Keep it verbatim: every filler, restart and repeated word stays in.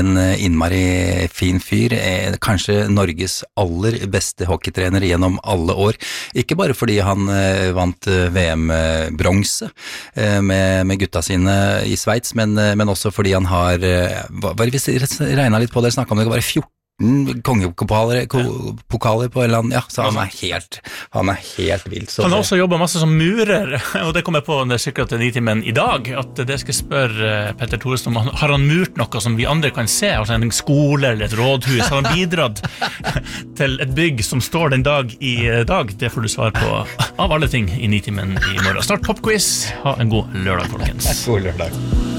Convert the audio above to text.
En innmari fin fyr, er kanskje Norges aller beste hockeytrener gjennom alle år. Ikke bare fordi han vant V M-bronse med, med gutta sine i Sveits, men, men også fordi han har, bare hvis jeg regnet litt på det, snakket om det, det var fjorten kongepokaler pokaler på en eller annen, ja, så han er helt, han er helt vild. Han har også jobbet masse som murer, og det kom jeg på når jeg syklet til Nitimen i dag, at det skal jeg spørre Petter Thoresen om, har han murt noe som vi andre kan se, altså en skole eller et rådhus, har han bidratt til et bygg som står den dag i dag? Det får du svar på av alle ting i Nitimen i morgen. Snart popquiz, ha en god lørdag, folkens. God lørdag.